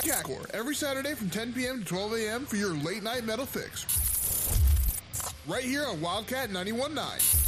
Core every Saturday from 10 p.m. to 12 a.m. for your late night metal fix. Right here on Wildcat 91.9.